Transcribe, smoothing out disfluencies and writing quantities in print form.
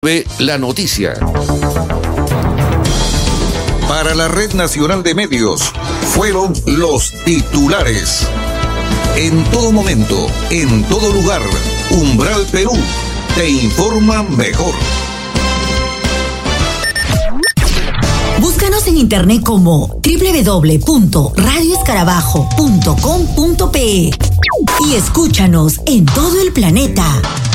Ve la noticia. Para la Red Nacional de Medios, fueron los titulares. En todo momento, en todo lugar, Umbral Perú te informa mejor. Búscanos en internet como www.radioescarabajo.com.pe y escúchanos en todo el planeta.